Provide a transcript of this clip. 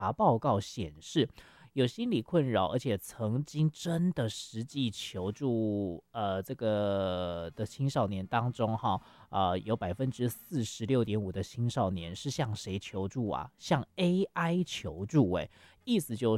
查报告显示，有心理困扰，而且曾经真的实际求助，这个的青少年当中，哈，有46.5%的青少年是向谁求助啊？向 AI 求助，意思就